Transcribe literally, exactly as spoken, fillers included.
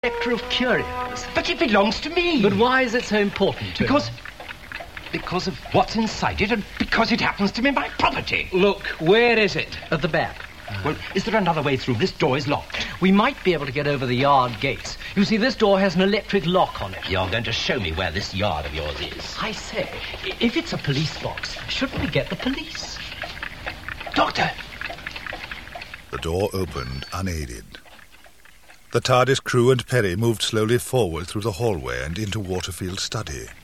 Collector of curios. But it belongs to me. But why is it so important to Because... him? Because of what's inside it and because it happens to be my property. Look, where is it? At the back. Well, is there another way through? This door is locked. We might be able to get over the yard gates. You see, this door has an electric lock on it. You're going to show me where this yard of yours is. I say, if it's a police box, shouldn't we get the police? Doctor! The door opened unaided. The TARDIS crew and Perry moved slowly forward through the hallway and into Waterfield's study.